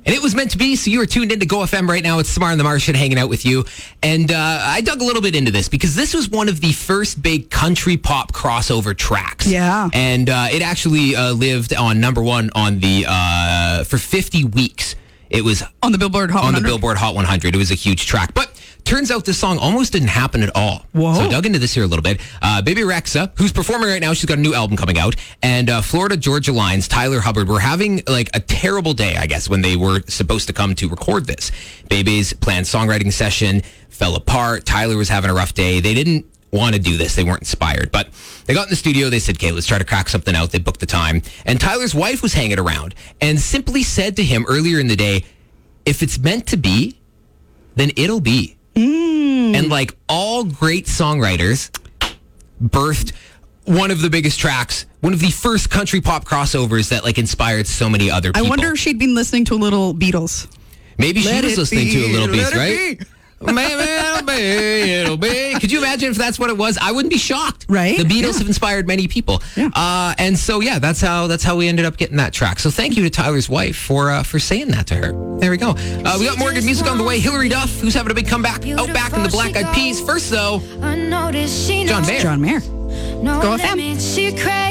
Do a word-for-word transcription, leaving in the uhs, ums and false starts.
And it was meant to be, so you are tuned into Go F M right now. It's Samar and the Martian hanging out with you. And uh, I dug a little bit into this because this was one of the first big country pop crossover tracks. Yeah. And uh, it actually uh, lived on number one on the uh, for fifty weeks. It was on the Billboard Hot on one hundred. the Billboard Hot one hundred. It was a huge track. But turns out this song almost didn't happen at all. Whoa. So I dug into this here a little bit. Uh, Baby Rexha, who's performing right now, she's got a new album coming out. And uh, Florida Georgia Line's Tyler Hubbard were having like a terrible day, I guess, when they were supposed to come to record this. Baby's planned songwriting session fell apart. Tyler was having a rough day. They didn't want to do this. They weren't inspired. But they got in the studio. They said, okay, let's try to crack something out. They booked the time. And Tyler's wife was hanging around and simply said to him earlier in the day, if it's meant to be, then it'll be. Mm. And like all great songwriters birthed one of the biggest tracks, one of the first country pop crossovers that like inspired so many other people. I wonder if she'd been listening to a little Beatles. Maybe Let she was it listening be, to a little let Beatles, it right? be. Maybe it'll be, it'll be. Could you imagine if that's what it was? I wouldn't be shocked. Right? The Beatles Yeah. have inspired many people. Yeah. Uh, and so, yeah, that's how that's how we ended up getting that track. So thank you to Tyler's wife for uh, for saying that to her. There we go. Uh, we got more good music on the way. Hillary Duff, who's having a big comeback, out back in the Black Eyed Peas. First, though, John Mayer. John Mayer. No Go F M. limit, she crazy.